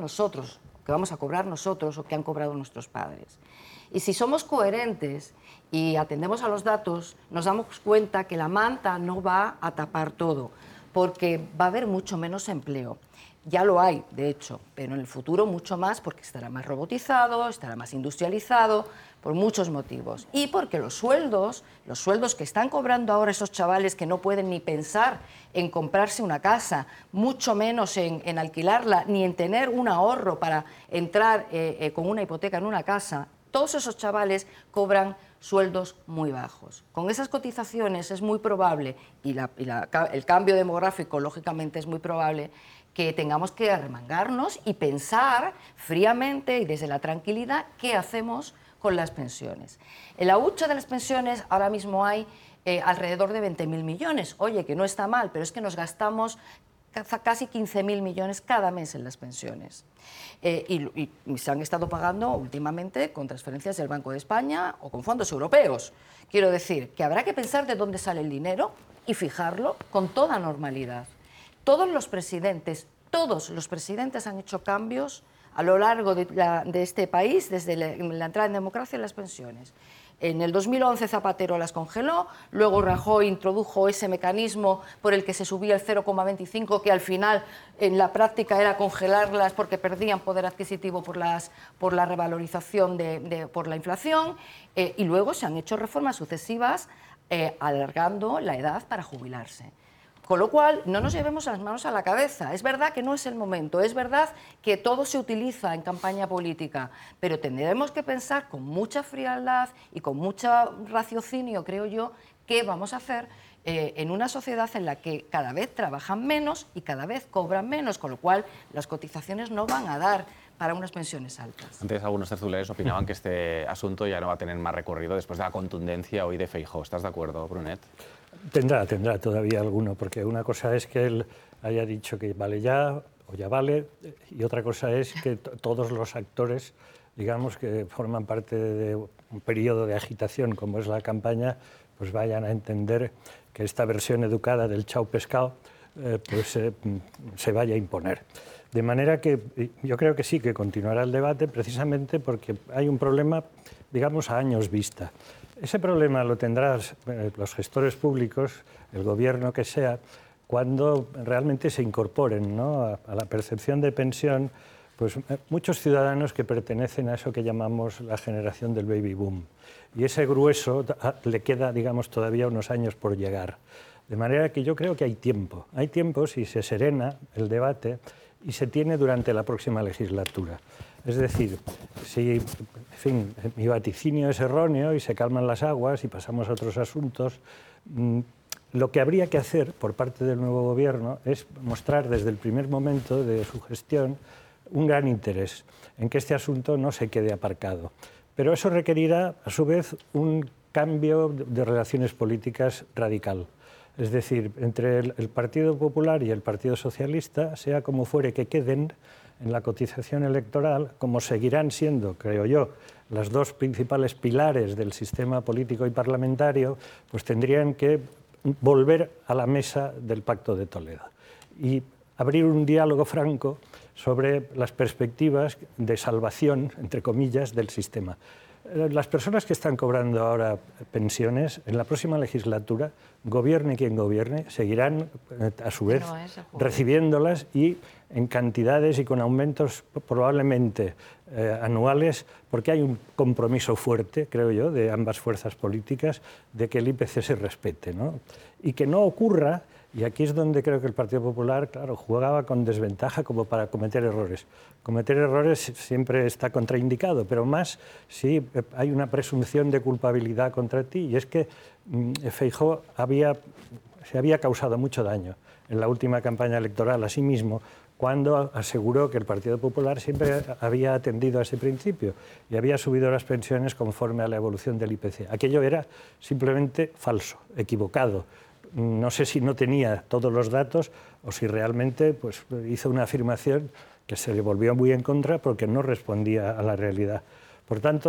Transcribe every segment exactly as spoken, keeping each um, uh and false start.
nosotros, que vamos a cobrar nosotros o que han cobrado nuestros padres. Y si somos coherentes y atendemos a los datos, nos damos cuenta que la manta no va a tapar todo, porque va a haber mucho menos empleo. Ya lo hay, de hecho, pero en el futuro mucho más porque estará más robotizado, estará más industrializado, por muchos motivos. Y porque los sueldos, los sueldos que están cobrando ahora esos chavales que no pueden ni pensar en comprarse una casa, mucho menos en, en alquilarla, ni en tener un ahorro para entrar eh, eh, con una hipoteca en una casa, todos esos chavales cobran sueldos muy bajos. Con esas cotizaciones es muy probable, y, la, y la, el cambio demográfico lógicamente es muy probable, que tengamos que arremangarnos y pensar fríamente y desde la tranquilidad qué hacemos con las pensiones. En la hucha de las pensiones ahora mismo hay eh, alrededor de veinte mil millones. Oye, que no está mal, pero es que nos gastamos casi quince mil millones cada mes en las pensiones. Eh, y, y se han estado pagando últimamente con transferencias del Banco de España o con fondos europeos. Quiero decir que habrá que pensar de dónde sale el dinero y fijarlo con toda normalidad. Todos los presidentes, todos los presidentes han hecho cambios a lo largo de, la, de este país, desde la, la entrada en democracia, en las pensiones. En el dos mil once Zapatero las congeló, luego Rajoy introdujo ese mecanismo por el que se subía el cero coma veinticinco, que al final en la práctica era congelarlas porque perdían poder adquisitivo por, las, por la revalorización, de, de, por la inflación, eh, y luego se han hecho reformas sucesivas eh, alargando la edad para jubilarse. Con lo cual, no nos llevemos las manos a la cabeza. Es verdad que no es el momento, es verdad que todo se utiliza en campaña política, pero tendremos que pensar con mucha frialdad y con mucho raciocinio, creo yo, qué vamos a hacer eh, en una sociedad en la que cada vez trabajan menos y cada vez cobran menos, con lo cual las cotizaciones no van a dar para unas pensiones altas. Antes algunos tertulianos opinaban que este asunto ya no va a tener más recorrido después de la contundencia hoy de Feijóo. ¿Estás de acuerdo, Brunet? Tendrá, tendrá todavía alguno, porque una cosa es que él haya dicho que vale ya o ya vale, y otra cosa es que todos los actores, digamos, que forman parte de un periodo de agitación como es la campaña, pues vayan a entender que esta versión educada del chao pescado eh, pues, eh, se vaya a imponer. De manera que yo creo que sí, que continuará el debate precisamente porque hay un problema, digamos, a años vista. Ese problema lo tendrán los gestores públicos, el gobierno que sea, cuando realmente se incorporen, ¿no?, a, a la percepción de pensión, pues muchos ciudadanos que pertenecen a eso que llamamos la generación del baby boom. Y ese grueso le queda, digamos, todavía unos años por llegar. De manera que yo creo que hay tiempo. Hay tiempo si se serena el debate y se tiene durante la próxima legislatura. Es decir, si, en fin, mi vaticinio es erróneo y se calman las aguas y pasamos a otros asuntos, mmm, lo que habría que hacer por parte del nuevo gobierno es mostrar desde el primer momento de su gestión un gran interés en que este asunto no se quede aparcado. Pero eso requerirá, a su vez, un cambio de relaciones políticas radical. Es decir, entre el Partido Popular y el Partido Socialista, sea como fuere que queden en la cotización electoral, como seguirán siendo, creo yo, las dos principales pilares del sistema político y parlamentario, pues tendrían que volver a la mesa del Pacto de Toledo y abrir un diálogo franco sobre las perspectivas de salvación, entre comillas, del sistema. Las personas que están cobrando ahora pensiones, en la próxima legislatura, gobierne quien gobierne, seguirán a su vez recibiéndolas y en cantidades y con aumentos probablemente eh, anuales, porque hay un compromiso fuerte, creo yo, de ambas fuerzas políticas, de que el I P C se respete, ¿no? Y que no ocurra, y aquí es donde creo que el Partido Popular, claro, jugaba con desventaja como para cometer errores. Cometer errores siempre está contraindicado, pero más si hay una presunción de culpabilidad contra ti, y es que mmm, Feijóo había, se había causado mucho daño en la última campaña electoral a sí mismo, cuando aseguró que el Partido Popular siempre había atendido a ese principio y había subido las pensiones conforme a la evolución del I P C. Aquello era simplemente falso, equivocado. No sé si no tenía todos los datos o si realmente pues, hizo una afirmación que se le volvió muy en contra porque no respondía a la realidad. Por tanto,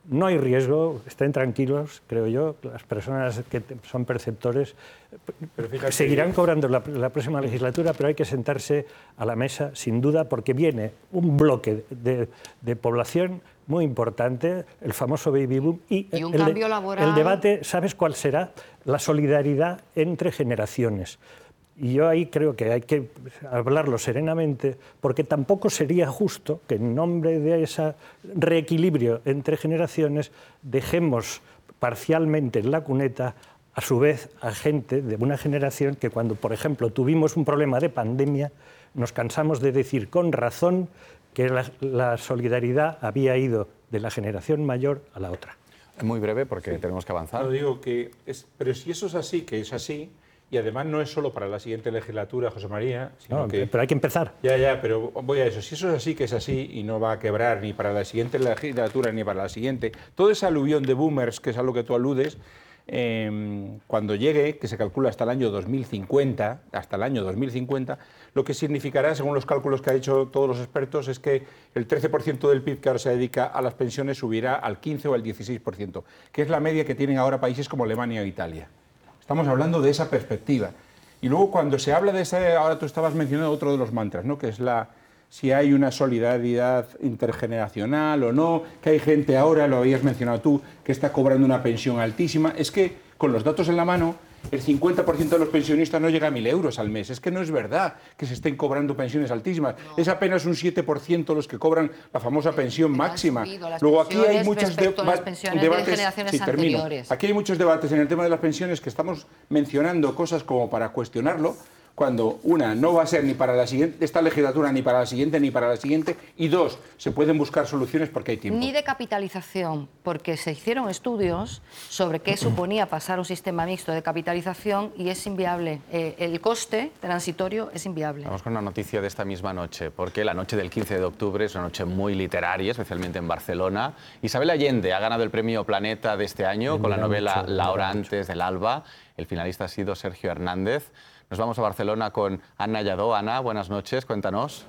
no hay riesgo, estén tranquilos, creo yo, las personas que son perceptores seguirán cobrando la, la próxima legislatura, pero hay que sentarse a la mesa, sin duda, porque viene un bloque de, de población muy importante, el famoso baby boom, y, y un el, cambio laboral. El debate, ¿sabes cuál será? La solidaridad entre generaciones. Y yo ahí creo que hay que hablarlo serenamente, porque tampoco sería justo que en nombre de ese reequilibrio entre generaciones dejemos parcialmente en la cuneta, a su vez, a gente de una generación que cuando, por ejemplo, tuvimos un problema de pandemia, nos cansamos de decir con razón que la, la solidaridad había ido de la generación mayor a la otra. Muy breve, porque sí. tenemos que avanzar. No, digo que es, pero si eso es así, que es así, y además no es solo para la siguiente legislatura, José María, sino no, que... Pero hay que empezar. Ya, ya, pero voy a eso. Si eso es así, que es así, y no va a quebrar ni para la siguiente legislatura ni para la siguiente, todo ese aluvión de boomers, que es a lo que tú aludes, eh, cuando llegue, que se calcula hasta el año dos mil cincuenta, hasta el año dos mil cincuenta, lo que significará, según los cálculos que han hecho todos los expertos, es que el trece por ciento del P I B que ahora se dedica a las pensiones subirá al quince o al dieciséis por ciento, que es la media que tienen ahora países como Alemania o Italia. Estamos hablando de esa perspectiva. Y luego cuando se habla de ese, ahora tú estabas mencionando otro de los mantras, ¿no? Que es la, si hay una solidaridad intergeneracional o no, que hay gente ahora, lo habías mencionado tú, que está cobrando una pensión altísima. Es que con los datos en la mano, el cincuenta por ciento de los pensionistas no llega a mil euros al mes. Es que no es verdad que se estén cobrando pensiones altísimas. No. Es apenas un siete por ciento los que cobran la famosa pensión Pero máxima. Luego aquí hay muchos de, debates. De generaciones sí, termino. Aquí hay muchos debates en el tema de las pensiones que estamos mencionando cosas como para cuestionarlo, cuando una, no va a ser ni para la siguiente, esta legislatura, ni para la siguiente, ni para la siguiente, y dos, se pueden buscar soluciones porque hay tiempo. Ni de capitalización, porque se hicieron estudios sobre qué suponía pasar un sistema mixto de capitalización y es inviable. Eh, el coste transitorio es inviable. Vamos con una noticia de esta misma noche, porque la noche del quince de octubre es una noche muy literaria, especialmente en Barcelona. Isabel Allende ha ganado el premio Planeta de este año con la novela La hora antes del alba. El finalista ha sido Sergio Hernández. Nos vamos a Barcelona con Ana Lladó. Ana, buenas noches, cuéntanos.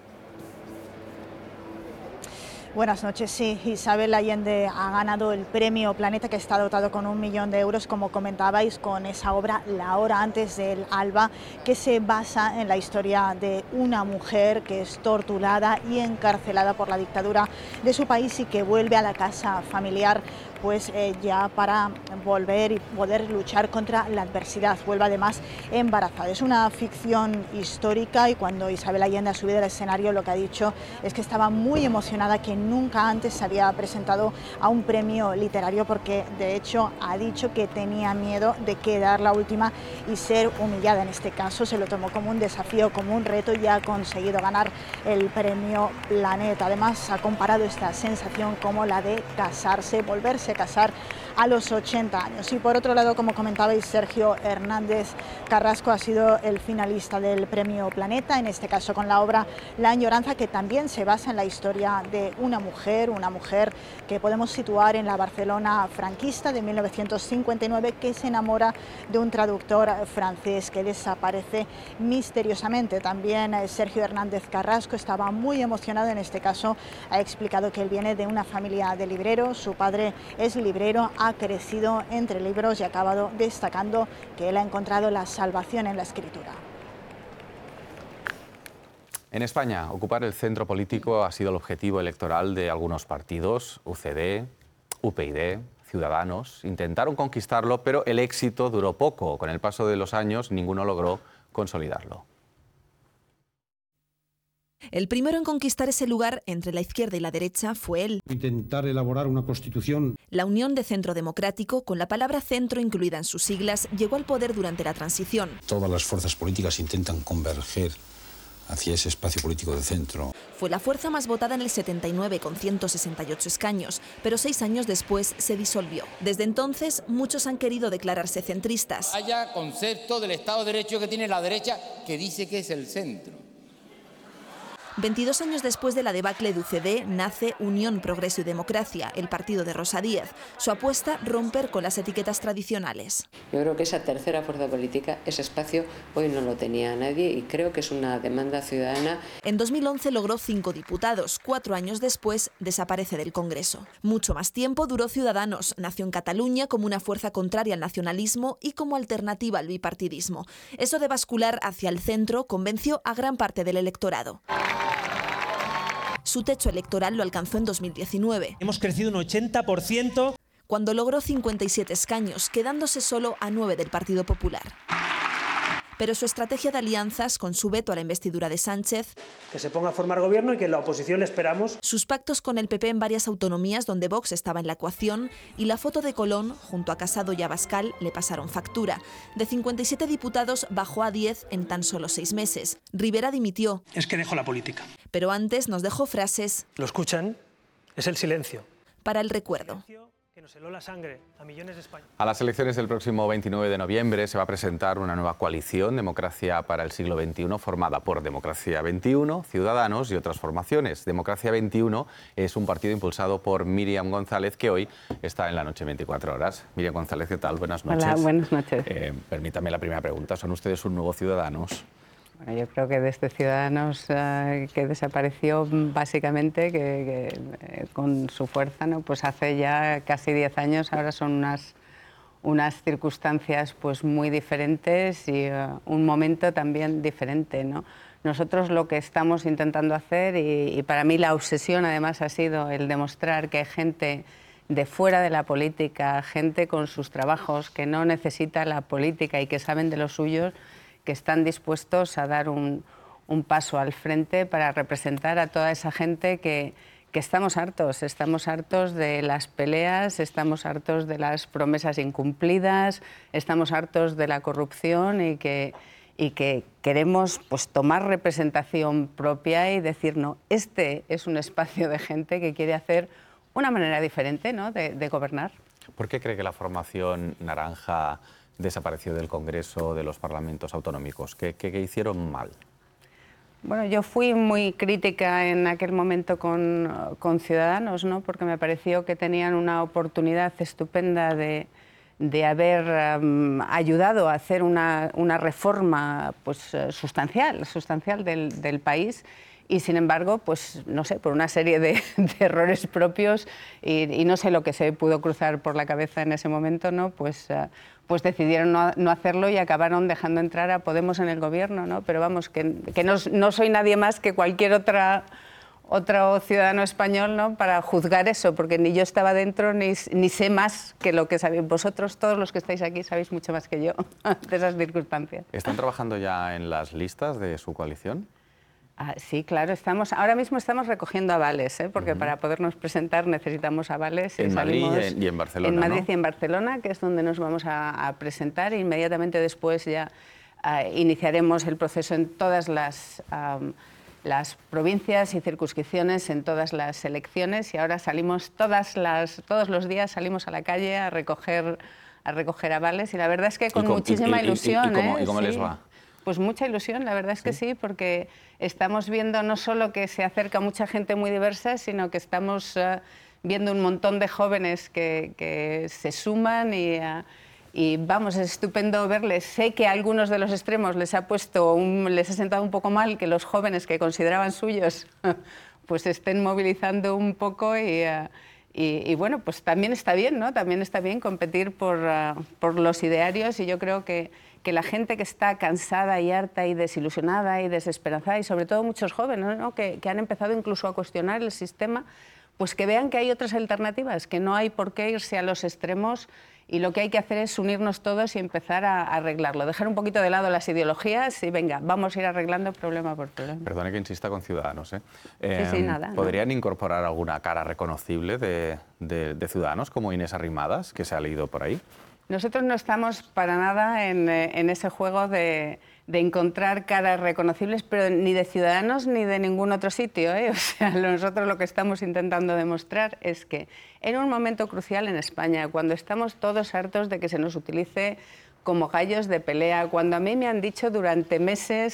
Buenas noches, sí. Isabel Allende ha ganado el premio Planeta, que está dotado con un millón de euros, como comentabais, con esa obra La hora antes del alba, que se basa en la historia de una mujer que es torturada y encarcelada por la dictadura de su país y que vuelve a la casa familiar pues eh, ya para volver y poder luchar contra la adversidad. Vuelve además embarazada. Es una ficción histórica y cuando Isabel Allende ha subido al escenario lo que ha dicho es que estaba muy emocionada, que nunca antes se había presentado a un premio literario porque de hecho ha dicho que tenía miedo de quedar la última y ser humillada. En este caso se lo tomó como un desafío, como un reto y ha conseguido ganar el premio Planeta. Además ha comparado esta sensación como la de casarse, volverse casar a los ochenta años. Y por otro lado, como comentabais, Sergio Hernández Carrasco ha sido el finalista del premio Planeta, en este caso con la obra La añoranza, que también se basa en la historia de una mujer, una mujer que podemos situar en la Barcelona franquista de mil novecientos cincuenta y nueve, que se enamora de un traductor francés que desaparece misteriosamente. También Sergio Hernández Carrasco estaba muy emocionado, en este caso ha explicado que él viene de una familia de libreros, su padre es librero, ha crecido entre libros y ha acabado destacando que él ha encontrado la salvación en la escritura. En España, ocupar el centro político ha sido el objetivo electoral de algunos partidos, U C D, U P y, Ciudadanos. Intentaron conquistarlo, pero el éxito duró poco. Con el paso de los años, ninguno logró consolidarlo. El primero en conquistar ese lugar entre la izquierda y la derecha fue él. Intentar elaborar una constitución. La Unión de Centro Democrático, con la palabra centro incluida en sus siglas, llegó al poder durante la transición. Todas las fuerzas políticas intentan converger hacia ese espacio político de centro. Fue la fuerza más votada en el setenta y nueve, con ciento sesenta y ocho escaños, pero seis años después se disolvió. Desde entonces, muchos han querido declararse centristas. Haya concepto del Estado de Derecho que tiene la derecha, que dice que es el centro. veintidós años después de la debacle de U C D, nace Unión, Progreso y Democracia, el partido de Rosa Díez. Su apuesta, romper con las etiquetas tradicionales. Yo creo que esa tercera fuerza política, ese espacio, hoy no lo tenía nadie y creo que es una demanda ciudadana. En dos mil once logró cinco diputados. Cuatro años después desaparece del Congreso. Mucho más tiempo duró Ciudadanos. Nació en Cataluña como una fuerza contraria al nacionalismo y como alternativa al bipartidismo. Eso de bascular hacia el centro convenció a gran parte del electorado. Su techo electoral lo alcanzó en dos mil diecinueve. Hemos crecido un ochenta por ciento. Cuando logró cincuenta y siete escaños, quedándose solo a nueve del Partido Popular. Pero su estrategia de alianzas, con su veto a la investidura de Sánchez, Que se ponga a formar gobierno y que en la oposición le esperamos. Sus pactos con el P P en varias autonomías donde Vox estaba en la ecuación y la foto de Colón, junto a Casado y Abascal, le pasaron factura. De cincuenta y siete diputados bajó a diez en tan solo seis meses. Rivera dimitió. Es que dejó la política. Pero antes nos dejó frases. Lo escuchan, es el silencio. Para el recuerdo. Que nos heló la sangre a millones de españoles. A las elecciones del próximo veintinueve de noviembre se va a presentar una nueva coalición, Democracia para el siglo veintiuno, formada por Democracia veintiuno, Ciudadanos y otras formaciones. Democracia veintiuno es un partido impulsado por Míriam González, que hoy está en la noche veinticuatro horas. Míriam González, ¿qué tal? Buenas noches. Hola, buenas noches. Eh, permítame la primera pregunta. ¿Son ustedes un nuevo Ciudadanos? Bueno, yo creo que desde Ciudadanos, eh, que desapareció básicamente, que, que eh, con su fuerza, ¿no? Pues hace ya casi diez años, ahora son unas, unas circunstancias pues muy diferentes y uh, un momento también diferente, ¿no? Nosotros lo que estamos intentando hacer, y, y para mí la obsesión además ha sido el demostrar que hay gente de fuera de la política, gente con sus trabajos, que no necesita la política y que saben de los suyos, que están dispuestos a dar un, un paso al frente para representar a toda esa gente que, que estamos hartos. Estamos hartos de las peleas, estamos hartos de las promesas incumplidas, estamos hartos de la corrupción y que, y que queremos pues, tomar representación propia y decir, no, este es un espacio de gente que quiere hacer una manera diferente, ¿no?, de, de gobernar. ¿Por qué cree que la formación naranja desapareció del Congreso, de los parlamentos autonómicos? ¿Qué, qué, qué hicieron mal? Bueno, yo fui muy crítica en aquel momento con, con Ciudadanos, ¿no?, porque me pareció que tenían una oportunidad estupenda de, de haber um, ayudado a hacer una, una reforma pues, sustancial, sustancial del, del país. Y sin embargo, pues no sé, por una serie de, de errores propios y, y no sé lo que se pudo cruzar por la cabeza en ese momento, ¿no?, pues, uh, pues decidieron no, no hacerlo y acabaron dejando entrar a Podemos en el gobierno, ¿no? Pero vamos, que, que no, no soy nadie más que cualquier otra, otro ciudadano español, ¿no?, para juzgar eso, porque ni yo estaba dentro ni, ni sé más que lo que sabéis. Vosotros, todos los que estáis aquí, sabéis mucho más que yo de esas circunstancias. ¿Están trabajando ya en las listas de su coalición? Ah, sí, claro, estamos, ahora mismo estamos recogiendo avales, ¿eh? Porque uh-huh. para podernos presentar necesitamos avales. En y Madrid salimos y en, y en Barcelona, En Madrid ¿no? y en Barcelona, que es donde nos vamos a, a presentar. E inmediatamente después ya uh, iniciaremos el proceso en todas las, um, las provincias y circunscripciones, en todas las elecciones. Y ahora salimos todas las, todos los días salimos a la calle a recoger, a recoger avales. Y la verdad es que con, con muchísima y, y, ilusión. ¿Y, y, y cómo, ¿eh? ¿y cómo sí. les va? Pues mucha ilusión, la verdad es que sí. sí, porque estamos viendo no solo que se acerca mucha gente muy diversa, sino que estamos uh, viendo un montón de jóvenes que, que se suman y, uh, y vamos, es estupendo verles. Sé que a algunos de los extremos les ha puesto, un, les ha sentado un poco mal que los jóvenes que consideraban suyos pues estén movilizando un poco y... Uh, Y, y bueno, pues también está bien, ¿no? También está bien competir por, uh, por los idearios y yo creo que, que la gente que está cansada y harta y desilusionada y desesperanzada y sobre todo muchos jóvenes, ¿no?, que, que han empezado incluso a cuestionar el sistema, pues que vean que hay otras alternativas, que no hay por qué irse a los extremos y lo que hay que hacer es unirnos todos y empezar a, a arreglarlo, dejar un poquito de lado las ideologías y venga, vamos a ir arreglando problema por problema. Perdone que insista con Ciudadanos, ¿eh? Eh, sí, sí, nada. ¿Podrían no. incorporar alguna cara reconocible de, de, de Ciudadanos, como Inés Arrimadas, que se ha leído por ahí? Nosotros no estamos para nada en, en ese juego de, de encontrar caras reconocibles, pero ni de Ciudadanos ni de ningún otro sitio, ¿eh? O sea, nosotros lo que estamos intentando demostrar es que en un momento crucial en España, cuando estamos todos hartos de que se nos utilice como gallos de pelea, cuando a mí me han dicho durante meses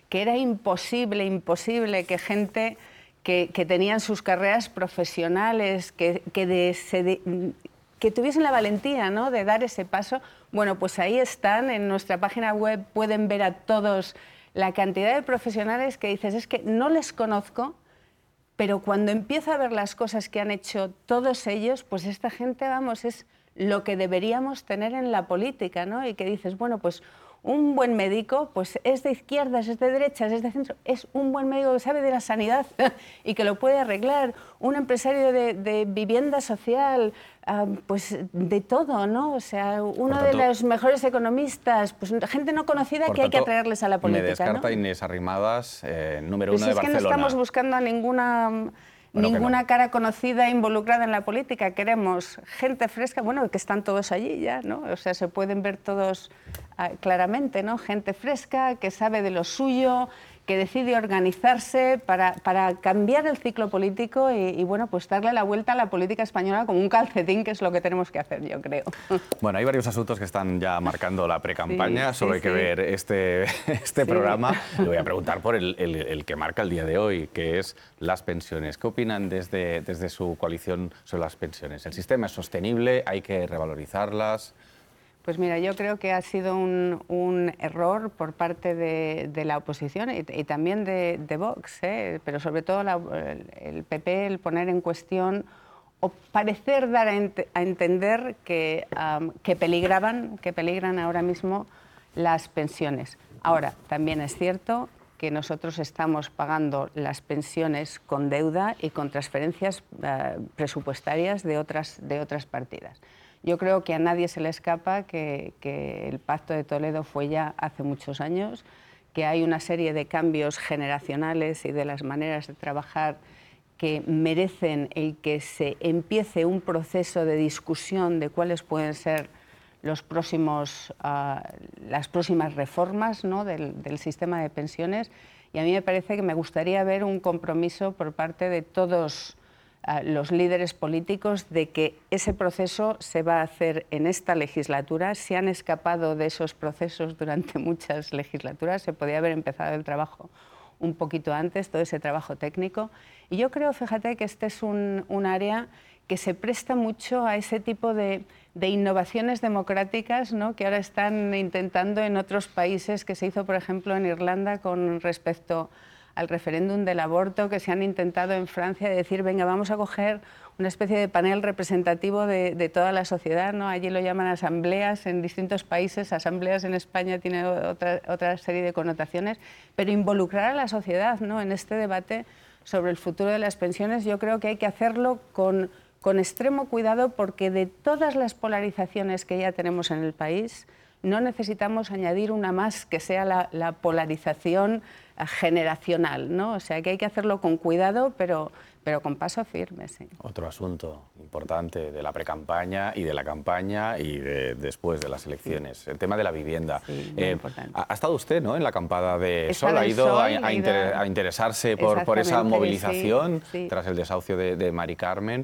que era imposible, imposible que gente que, que tenían sus carreras profesionales, que, que, de, se de, que tuviesen la valentía, ¿no?, de dar ese paso. Bueno, pues ahí están, en nuestra página web pueden ver a todos la cantidad de profesionales que dices, es que no les conozco, pero cuando empiezo a ver las cosas que han hecho todos ellos, pues esta gente, vamos, es lo que deberíamos tener en la política, ¿no? Y que dices, bueno, pues un buen médico pues es de izquierdas, es de derechas, es de centro, es un buen médico que sabe de la sanidad y que lo puede arreglar, un empresario de, de vivienda social, uh, pues de todo, ¿no? O sea, uno tanto, de los mejores economistas, pues gente no conocida que tanto, hay que atraerles a la política, me descarta, ¿no? Inés Arrimadas, eh, número pues uno de es Barcelona. Es que no estamos buscando a ninguna... Bueno, ninguna no. cara conocida involucrada en la política. Queremos gente fresca, bueno, que están todos allí ya, ¿no? O sea, se pueden ver todos uh, claramente, ¿no? Gente fresca, que sabe de lo suyo, que decide organizarse para, para cambiar el ciclo político y, y, bueno, pues darle la vuelta a la política española como un calcetín, que es lo que tenemos que hacer, yo creo. Bueno, hay varios asuntos que están ya marcando la precampaña, sí, solo sí, hay que sí. ver este, este sí. programa. Le voy a preguntar por el, el, el que marca el día de hoy, que es las pensiones. ¿Qué opinan desde, desde su coalición sobre las pensiones? ¿El sistema es sostenible? ¿Hay que revalorizarlas? Pues mira, yo creo que ha sido un, un error por parte de, de la oposición y, y también de, de Vox, ¿eh? Pero sobre todo la, el, el P P, el poner en cuestión o parecer dar a, ent a entender que, um, que, peligraban, que peligran ahora mismo las pensiones. Ahora, también es cierto que nosotros estamos pagando las pensiones con deuda y con transferencias uh, presupuestarias de otras, de otras partidas. Yo creo que a nadie se le escapa que, que el Pacto de Toledo fue ya hace muchos años, que hay una serie de cambios generacionales y de las maneras de trabajar que merecen el que se empiece un proceso de discusión de cuáles pueden ser los próximos, uh, las próximas reformas, ¿no?, del, del sistema de pensiones. Y a mí me parece que me gustaría ver un compromiso por parte de todos los líderes políticos de que ese proceso se va a hacer en esta legislatura. Se han escapado de esos procesos durante muchas legislaturas, se podía haber empezado el trabajo un poquito antes, todo ese trabajo técnico. Y yo creo, fíjate, que este es un, un área que se presta mucho a ese tipo de, de innovaciones democráticas, ¿no?, que ahora están intentando en otros países, que se hizo, por ejemplo, en Irlanda con respecto al referéndum del aborto, que se han intentado en Francia, de decir, venga, vamos a coger una especie de panel representativo de, de toda la sociedad, ¿no? Allí lo llaman asambleas en distintos países, asambleas en España tiene otra, otra serie de connotaciones, pero involucrar a la sociedad, ¿no?, en este debate sobre el futuro de las pensiones, yo creo que hay que hacerlo con, con extremo cuidado, porque de todas las polarizaciones que ya tenemos en el país, no necesitamos añadir una más, que sea la, la polarización generacional, ¿no? O sea, que hay que hacerlo con cuidado, pero, pero con paso firme, sí. Otro asunto importante de la precampaña y de la campaña y de, después de las elecciones, sí. el tema de la vivienda. Sí, muy eh, importante. Ha, ha estado usted, ¿no?, en la acampada de Sol, ha ido, Sol, a, a, inter, a interesarse por, por esa movilización sí, sí. tras el desahucio de, de Mari Carmen.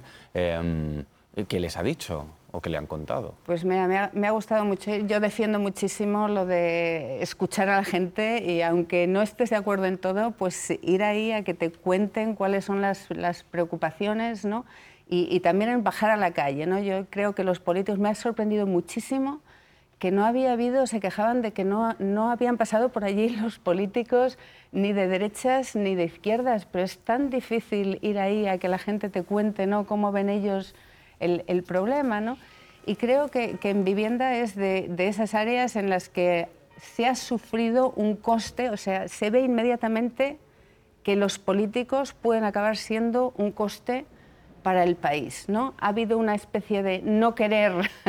Eh, ¿Qué les ha dicho o qué le han contado? Pues me, me, ha, me ha gustado mucho. Yo defiendo muchísimo lo de escuchar a la gente y, aunque no estés de acuerdo en todo, pues ir ahí a que te cuenten cuáles son las, las preocupaciones, ¿no? Y, y también en bajar a la calle, ¿no? Yo creo que los políticos, me ha sorprendido muchísimo que no había habido, se quejaban de que no, no habían pasado por allí los políticos ni de derechas ni de izquierdas, pero es tan difícil ir ahí a que la gente te cuente, ¿no?, cómo ven ellos El, el problema, ¿no? Y creo que, que en vivienda es de, de esas áreas en las que se ha sufrido un coste, o sea, se ve inmediatamente que los políticos pueden acabar siendo un coste para el país, ¿no? Ha habido una especie de no querer,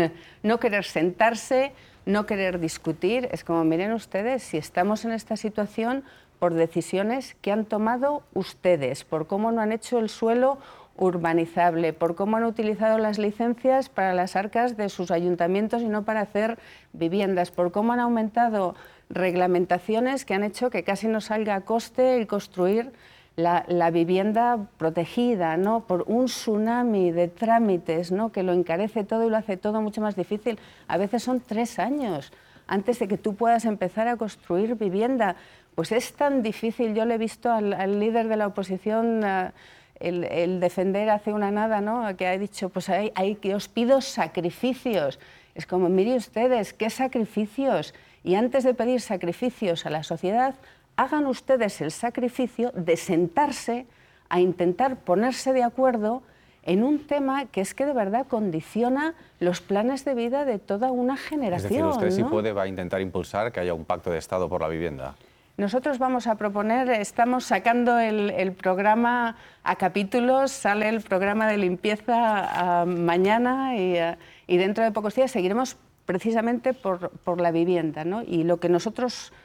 no querer sentarse, no querer discutir. Es como, miren ustedes, si estamos en esta situación por decisiones que han tomado ustedes, por cómo no han hecho el suelo urbanizable, por cómo han utilizado las licencias para las arcas de sus ayuntamientos y no para hacer viviendas, por cómo han aumentado reglamentaciones que han hecho que casi nos salga a coste el construir la, la vivienda protegida, ¿no?, por un tsunami de trámites, ¿no?, que lo encarece todo y lo hace todo mucho más difícil. A veces son tres años antes de que tú puedas empezar a construir vivienda, pues es tan difícil. Yo le he visto al, al líder de la oposición uh, el, el defender hace una nada, ¿no? Que ha dicho, pues hay, hay que os pido sacrificios. Es como, mire ustedes, ¿qué sacrificios? Y antes de pedir sacrificios a la sociedad, hagan ustedes el sacrificio de sentarse a intentar ponerse de acuerdo en un tema que es que de verdad condiciona los planes de vida de toda una generación. Es decir, usted, ¿no? si puede, va a intentar impulsar que haya un pacto de Estado por la vivienda. Nosotros vamos a proponer, estamos sacando el, el programa a capítulos, sale el programa de limpieza uh, mañana y, uh, y dentro de pocos días seguiremos precisamente por, por la vivienda, ¿no? Y lo que nosotros